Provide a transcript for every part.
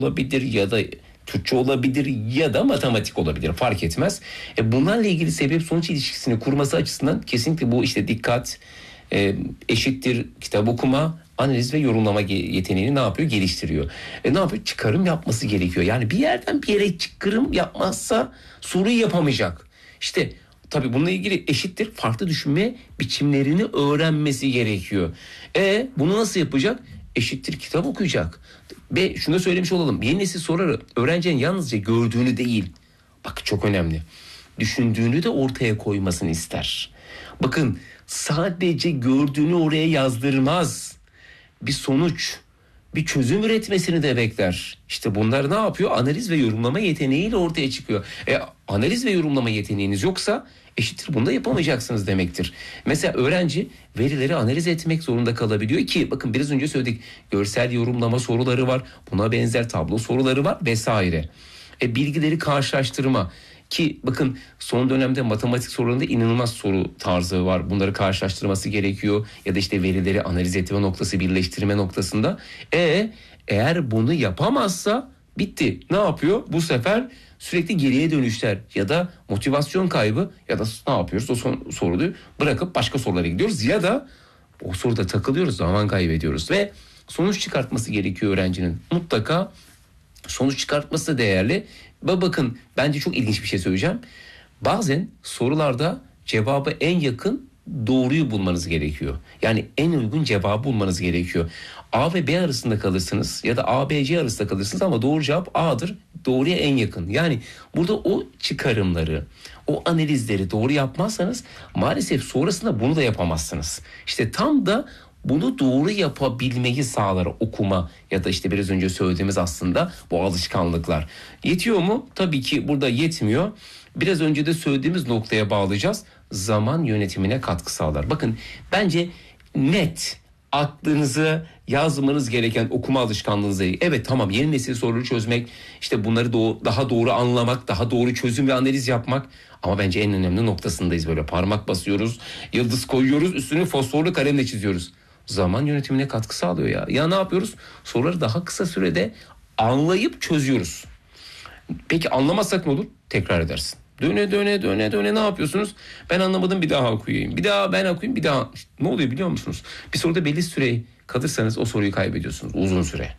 olabilir ya da Türkçe olabilir ya da matematik olabilir, fark etmez. Bunlarla ilgili sebep sonuç ilişkisini kurması açısından kesinlikle bu işte dikkat eşittir kitap okuma, analiz ve yorumlama yeteneğini ne yapıyor? Geliştiriyor. Ne yapıyor? Çıkarım yapması gerekiyor. Yani bir yerden bir yere çıkarım yapmazsa soruyu yapamayacak. İşte tabii bununla ilgili eşittir farklı düşünme biçimlerini öğrenmesi gerekiyor. Bunu nasıl yapacak? Eşittir kitap okuyacak. Ve şunu da söylemiş olalım. Yeni nesil soruları öğrencinin yalnızca gördüğünü değil, bak çok önemli, düşündüğünü de ortaya koymasını ister. Bakın, sadece gördüğünü oraya yazdırmaz. Bir sonuç, bir çözüm üretmesini de bekler. İşte bunlar ne yapıyor? Analiz ve yorumlama yeteneğiyle ortaya çıkıyor. Analiz ve yorumlama yeteneğiniz yoksa eşittir bunu da yapamayacaksınız demektir. Mesela öğrenci verileri analiz etmek zorunda kalabiliyor ki bakın biraz önce söyledik, görsel yorumlama soruları var, buna benzer tablo soruları var vesaire. Bilgileri karşılaştırma ki bakın son dönemde matematik sorularında inanılmaz soru tarzı var. Bunları karşılaştırması gerekiyor ya da işte verileri analiz etme noktası, birleştirme noktasında. Eğer bunu yapamazsa bitti. Ne yapıyor? Bu sefer sürekli geriye dönüşler ya da motivasyon kaybı ya da ne yapıyoruz? O soruyu bırakıp başka sorulara gidiyoruz ya da o soruda takılıyoruz, zaman kaybediyoruz ve sonuç çıkartması gerekiyor öğrencinin. Mutlaka sonuç çıkartması değerli. Bakın bence çok ilginç bir şey söyleyeceğim. Bazen sorularda cevabı en yakın doğruyu bulmanız gerekiyor. Yani en uygun cevabı bulmanız gerekiyor. A ve B arasında kalırsınız ya da A, B, C arasında kalırsınız ama doğru cevap A'dır. Doğruya en yakın. Yani burada o çıkarımları, o analizleri doğru yapmazsanız maalesef sonrasında bunu da yapamazsınız. İşte tam da bunu doğru yapabilmeyi sağlar okuma ya da işte biraz önce söylediğimiz aslında bu alışkanlıklar. Yetiyor mu? Tabii ki burada yetmiyor. Biraz önce de söylediğimiz noktaya bağlayacağız. Zaman yönetimine katkı sağlar. Bakın bence net aklınıza yazmanız gereken okuma alışkanlığınızla ilgili. Evet tamam, yeni nesil soruları çözmek, işte bunları daha doğru anlamak, daha doğru çözüm ve analiz yapmak. Ama bence en önemli noktasındayız, böyle parmak basıyoruz, yıldız koyuyoruz, üstünü fosforlu kalemle çiziyoruz. Zaman yönetimine katkı sağlıyor ya. Ya ne yapıyoruz? Soruları daha kısa sürede anlayıp çözüyoruz. Peki anlamazsak ne olur? Tekrar edersin. Döne ne yapıyorsunuz? Ben anlamadım, bir daha okuyayım. Bir daha ben okuyayım, bir daha. İşte ne oluyor biliyor musunuz? Bir soruda belli süre kalırsanız o soruyu kaybediyorsunuz. Uzun süre.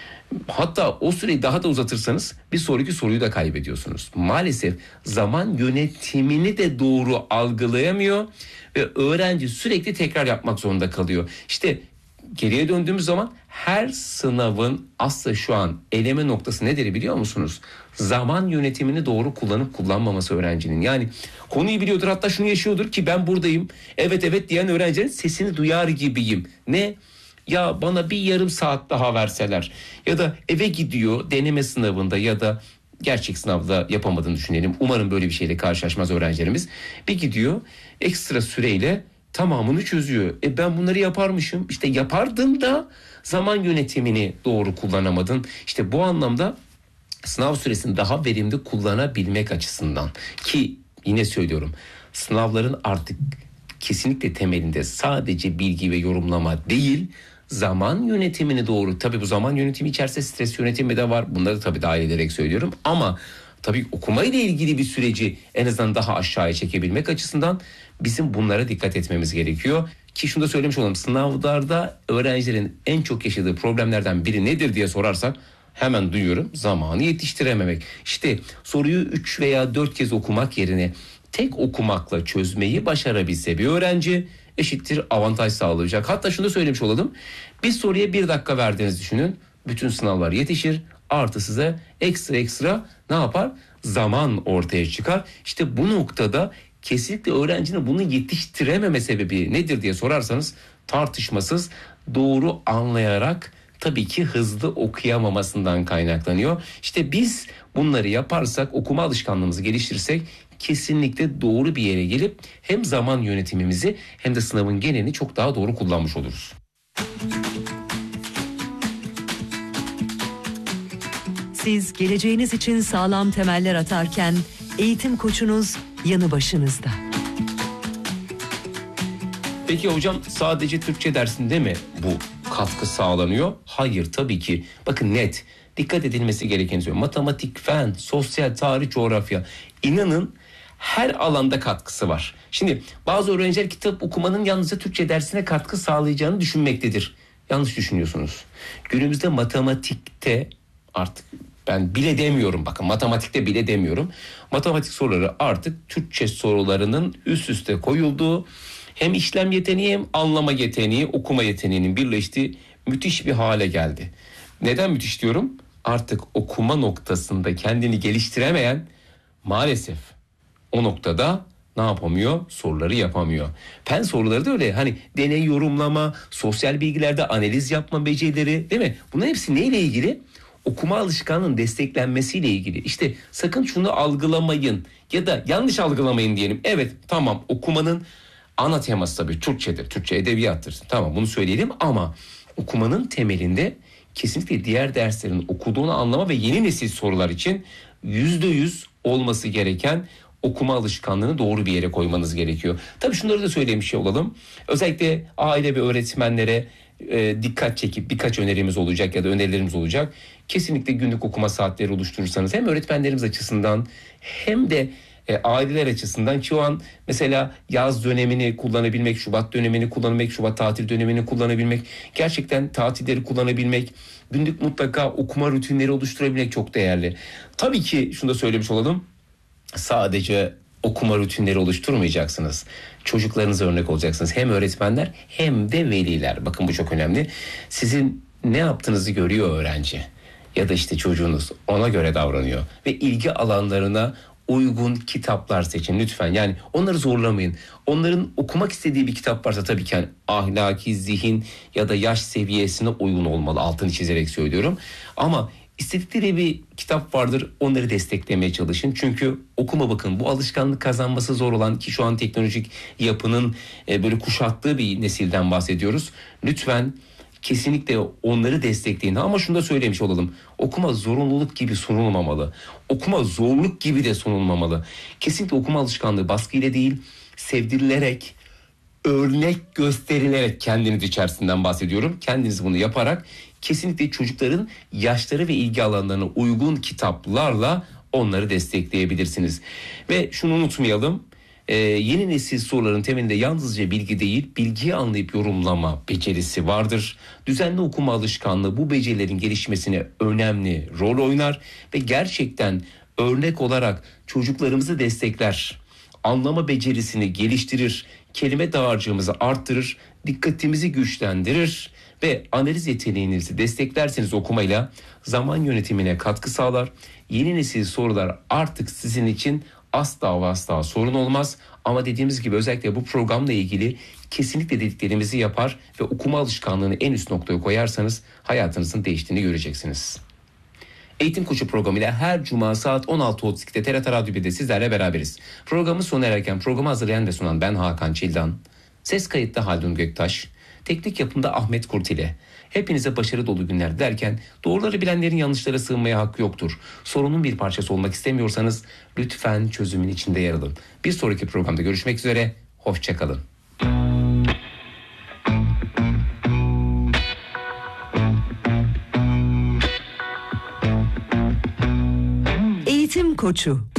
Hatta o süreyi daha da uzatırsanız bir sonraki soruyu da kaybediyorsunuz. Maalesef zaman yönetimini de doğru algılayamıyor ve öğrenci sürekli tekrar yapmak zorunda kalıyor. İşte geriye döndüğümüz zaman her sınavın aslında şu an eleme noktası nedir biliyor musunuz? Zaman yönetimini doğru kullanıp kullanmaması öğrencinin. Yani konuyu biliyordur, hatta şunu yaşıyordur ki ben buradayım, evet diyen öğrencinin sesini duyar gibiyim. Ne? Ya bana bir yarım saat daha verseler ya da eve gidiyor deneme sınavında ya da gerçek sınavda yapamadığını düşünelim. Umarım böyle bir şeyle karşılaşmaz öğrencilerimiz. Bir gidiyor ekstra süreyle tamamını çözüyor. Ben bunları yaparmışım. İşte yapardın da zaman yönetimini doğru kullanamadın. İşte bu anlamda sınav süresini daha verimli kullanabilmek açısından, ki yine söylüyorum, sınavların artık kesinlikle temelinde sadece bilgi ve yorumlama değil, zaman yönetimini doğru. Tabii bu zaman yönetimi içerisinde stres yönetimi de var. Bunları tabii dahil ederek söylüyorum. Ama tabii okuma ile ilgili bir süreci en azından daha aşağıya çekebilmek açısından bizim bunlara dikkat etmemiz gerekiyor. Ki şunu da söylemiş olalım. Sınavlarda öğrencilerin en çok yaşadığı problemlerden biri nedir diye sorarsak hemen duyuyorum: zamanı yetiştirememek. İşte soruyu 3 veya 4 kez okumak yerine tek okumakla çözmeyi başarabilse bir öğrenci eşittir avantaj sağlayacak. Hatta şunu da söylemiş olalım. Bir soruya 1 dakika verdiğinizi düşünün. Bütün sınavlar yetişir. Artı size ekstra ne yapar? Zaman ortaya çıkar. İşte bu noktada kesinlikle öğrencinin bunu yetiştirememe sebebi nedir diye sorarsanız tartışmasız doğru anlayarak tabii ki hızlı okuyamamasından kaynaklanıyor. İşte biz bunları yaparsak, okuma alışkanlığımızı geliştirirsek kesinlikle doğru bir yere gelip hem zaman yönetimimizi hem de sınavın genelini çok daha doğru kullanmış oluruz. Siz geleceğiniz için sağlam temeller atarken eğitim koçunuz yanı başınızda. Peki hocam, sadece Türkçe dersinde mi bu katkı sağlanıyor? Hayır, tabii ki. Bakın net. dikkat edilmesi gereken şey. Matematik, fen, sosyal, tarih, coğrafya. İnanın her alanda katkısı var. Şimdi bazı öğrenciler kitap okumanın yalnızca Türkçe dersine katkı sağlayacağını düşünmektedir. Yanlış düşünüyorsunuz. Günümüzde matematikte artık ben bile demiyorum, bakın matematikte bile demiyorum. Matematik soruları artık Türkçe sorularının üst üste koyulduğu, hem işlem yeteneği hem anlama yeteneği, okuma yeteneğinin birleştiği müthiş bir hale geldi. Neden müthiş diyorum? Artık okuma noktasında kendini geliştiremeyen maalesef o noktada ne yapamıyor? Soruları yapamıyor. Fen soruları da öyle. Hani deney yorumlama, sosyal bilgilerde analiz yapma becerileri, değil mi? Bunların hepsi neyle ilgili? Okuma alışkanlığının desteklenmesiyle ilgili. İşte sakın şunu algılamayın ya da yanlış algılamayın diyelim. Evet, tamam, okumanın ana teması tabii Türkçedir. Türkçe edebiyattır. Tamam, bunu söyleyelim ama okumanın temelinde kesinlikle diğer derslerin okuduğunu anlama ve yeni nesil sorular için %100 olması gereken okuma alışkanlığını doğru bir yere koymanız gerekiyor. Tabii şunları da söylemiş olalım. Özellikle aile ve öğretmenlere dikkat çekip birkaç önerimiz olacak ya da önerilerimiz olacak. Kesinlikle günlük okuma saatleri oluşturursanız hem öğretmenlerimiz açısından hem de aileler açısından, şu an mesela yaz dönemini kullanabilmek, Şubat dönemini kullanabilmek, Şubat tatil dönemini kullanabilmek, gerçekten tatilleri kullanabilmek, günlük mutlaka okuma rutinleri oluşturabilmek çok değerli. Tabii ki şunu da söylemiş olalım. Sadece okuma rutinleri oluşturmayacaksınız. Çocuklarınıza örnek olacaksınız. Hem öğretmenler hem de veliler. Bakın bu çok önemli. Sizin ne yaptığınızı görüyor öğrenci. Ya da işte çocuğunuz ona göre davranıyor. Ve ilgi alanlarına uygun kitaplar seçin lütfen. Yani onları zorlamayın. Onların okumak istediği bir kitap varsa tabii ki yani ahlaki, zihin ya da yaş seviyesine uygun olmalı. Altını çizerek söylüyorum. Ama İstedikleri bir kitap vardır, onları desteklemeye çalışın. Çünkü okuma, bakın, bu alışkanlık kazanması zor olan, ki şu an teknolojik yapının böyle kuşattığı bir nesilden bahsediyoruz. Lütfen kesinlikle onları destekleyin. Ama şunu da söylemiş olalım. Okuma zorunluluk gibi sunulmamalı. Okuma zorluk gibi de sunulmamalı. Kesinlikle okuma alışkanlığı baskıyla değil, sevdirilerek, örnek gösterilerek, kendiniz içerisinden bahsediyorum. Kendiniz bunu yaparak kesinlikle çocukların yaşları ve ilgi alanlarına uygun kitaplarla onları destekleyebilirsiniz. Ve şunu unutmayalım. Yeni nesil soruların temelinde yalnızca bilgi değil, bilgiyi anlayıp yorumlama becerisi vardır. Düzenli okuma alışkanlığı bu becerilerin gelişmesine önemli rol oynar ve gerçekten örnek olarak çocuklarımızı destekler. Anlama becerisini geliştirir, kelime dağarcığımızı arttırır, dikkatimizi güçlendirir ve analiz yeteneğinizi desteklerseniz okumayla zaman yönetimine katkı sağlar. Yeni nesil sorular artık sizin için asla ve asla sorun olmaz. Ama dediğimiz gibi özellikle bu programla ilgili kesinlikle dediklerimizi yapar ve okuma alışkanlığını en üst noktaya koyarsanız hayatınızın değiştiğini göreceksiniz. Eğitim Koçu programıyla her cuma saat 16.32'de TRT Radyo 1'de sizlerle beraberiz. Programı sona ererken programı hazırlayan ve sunan ben Hakan Çildan. Ses kayıtta Haldun Göktaş. Teknik yapımda Ahmet Kurtile. Hepinize başarı dolu günler derken doğruları bilenlerin yanlışlara sığınmaya hakkı yoktur. Sorunun bir parçası olmak istemiyorsanız lütfen çözümün içinde yer alın. Bir sonraki programda görüşmek üzere. Hoşça kalın. Eğitim Koçu.